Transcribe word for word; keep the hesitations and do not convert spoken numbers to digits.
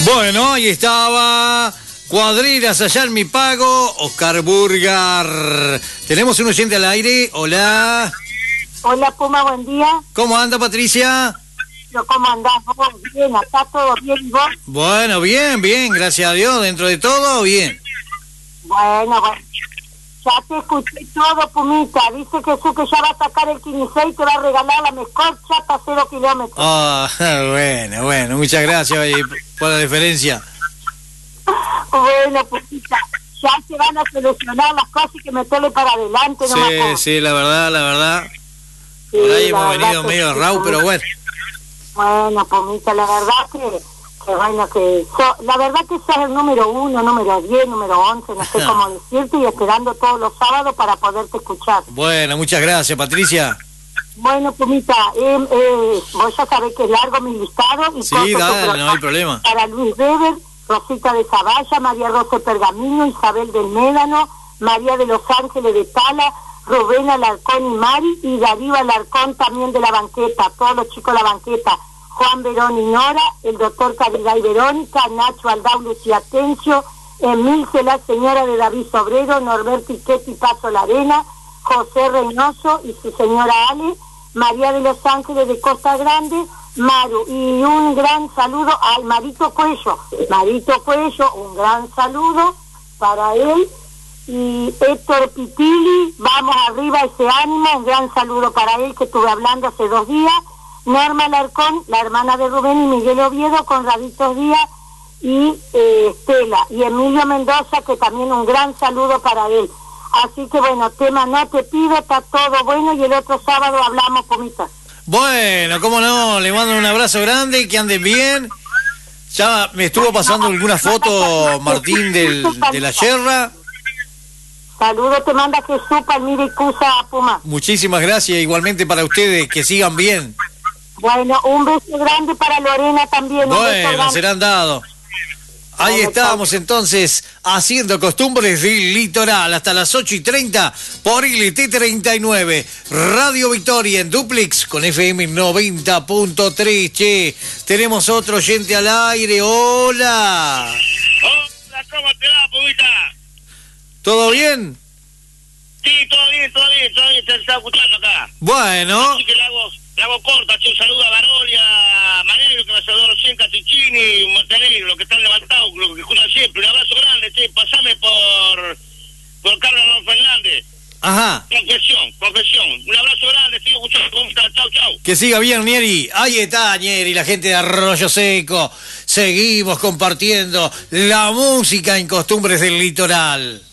Bueno, ahí estaba Cuadrillas allá en Mi Pago, Oscar Burgar. Tenemos un oyente al aire. Hola. Hola, Puma, buen día. ¿Cómo anda, Patricia? ¿Cómo andás vos? Bien, acá todo bien, ¿y vos? Bueno, bien, bien, gracias a Dios. Dentro de todo, bien. Bueno, bueno. Ya te escuché todo, Pumita. Dice Jesús que ya va a sacar el quince y te va a regalar la mejor chata cero kilómetros. Ah, oh, bueno, bueno, muchas gracias oye, por la diferencia. Bueno, Pumita, ya se van a solucionar las cosas y que meterle para adelante. Sí, no sí, la verdad, la verdad. Sí, por ahí hemos venido que medio sí, rau, pero bueno. Bueno, Pumita, la verdad que, que bueno, que so, la verdad que sos el número uno, número diez, número once, no sé cómo decirte, y esperando todos los sábados para poderte escuchar. Bueno, muchas gracias, Patricia. Bueno, Pumita, eh, eh, vos ya sabés que es largo mi listado. Y sí, dale, no hay problema. Para Luis Weber, Rosita de Zavalla, María Rosa Pergamino, Isabel del Médano, María de Los Ángeles de Tala, Rubén Alarcón y Mari, y Darío Alarcón también de la banqueta, todos los chicos de la banqueta, Juan Verón y Nora, el doctor Caridad y Verónica, Nacho Aldaules y Atencio, Emilce, la señora de David Sobrero, Norberto Iquetti Paso La Arena, José Reynoso y su señora Ale, María de Los Ángeles de Costa Grande, Maru, y un gran saludo al Marito Cuello, Marito Cuello, un gran saludo para él, y Héctor Pitili, vamos arriba ese ánimo, un gran saludo para él que estuve hablando hace dos días, Norma Alarcón, la hermana de Rubén y Miguel Oviedo, Conraditos Díaz y eh, Estela, y Emilio Mendoza, que también un gran saludo para él. Así que bueno, tema no te pido, está todo bueno, y el otro sábado hablamos, Pumita. Bueno, cómo no, le mando un abrazo grande, que anden bien. Ya me estuvo pasando alguna foto Martín del, de la Yerra. Saludos te manda Jesús, Palmira y Cusa, Puma. Muchísimas gracias, igualmente para ustedes, que sigan bien. Bueno, un beso grande para Lorena también. Bueno, serán dados. Ahí estamos entonces haciendo Costumbres del Litoral hasta las ocho y treinta por L T treinta y nueve. Radio Victoria en Duplex con F M noventa punto tres. Che, tenemos otro oyente al aire. Hola. Hola, ¿cómo te va, Pumita? ¿Todo bien? Sí, todo bien, todo bien, todo bien, te estaba escuchando acá. Bueno. Así que le hago, le hago corta, che, un saludo a Baroli, a Manero, que me saludó recién, Catichini, Montenegro, los que están levantados, los que escuchan siempre. Un abrazo grande, che, pasame por, por Carlos Don Fernández. Ajá. Confesión, confesión. Un abrazo grande, sigo escuchando, Pumita, chau, chau. Que siga bien, Nieri. Ahí está, Nieri, la gente de Arroyo Seco. Seguimos compartiendo la música en Costumbres del Litoral.